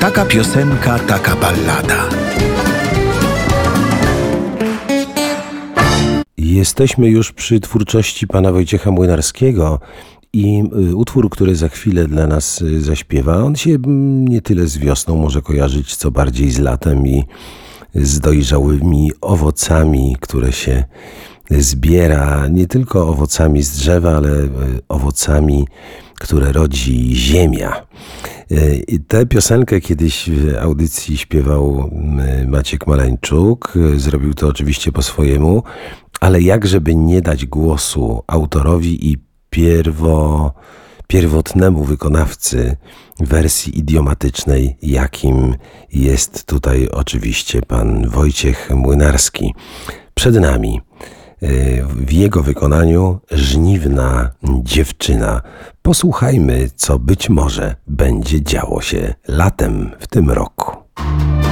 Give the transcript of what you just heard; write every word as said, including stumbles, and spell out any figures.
Taka piosenka, taka ballada. Jesteśmy już przy twórczości pana Wojciecha Młynarskiego i utwór, który za chwilę dla nas zaśpiewa, on się nie tyle z wiosną może kojarzyć, co bardziej z latem i z dojrzałymi owocami, które się zbiera, nie tylko owocami z drzewa, ale owocami, które rodzi ziemia. Tę piosenkę kiedyś w audycji śpiewał Maciek Maleńczuk, zrobił to oczywiście po swojemu, ale jak żeby nie dać głosu autorowi i pierwo, pierwotnemu wykonawcy wersji idiomatycznej, jakim jest tutaj oczywiście pan Wojciech Młynarski. Przed nami w jego wykonaniu Żniwna dziewczyna. Posłuchajmy, co być może będzie działo się latem w tym roku.